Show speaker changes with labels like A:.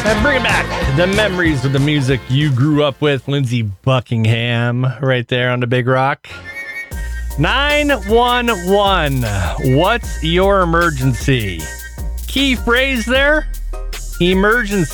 A: And bring it back. The memories of the music you grew up with. Lindsey Buckingham right there on the Big Rock. 911. What's your emergency? Key phrase there? Emergency.